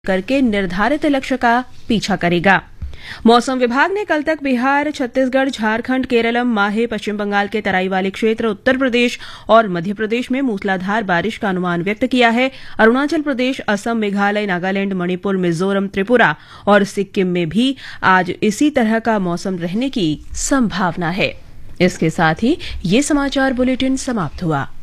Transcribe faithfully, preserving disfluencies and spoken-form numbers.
करके निर्धारित लक्ष्य का पीछा करेगा। मौसम विभाग ने कल तक बिहार, छत्तीसगढ़, झारखंड, केरलम, माहे, पश्चिम बंगाल के तराई वाले क्षेत्र, उत्तर प्रदेश और मध्य प्रदेश में मूसलाधार बारिश का अनुमान व्यक्त किया है। अरुणाचल प्रदेश, असम, मेघालय, नागालैंड, मणिपुर, मिजोरम, त्रिपुरा और सिक्किम में भी आज इसी तरह का मौसम रहने की संभावना है। इसके साथ ही ये समाचार बुलेटिन समाप्त हुआ।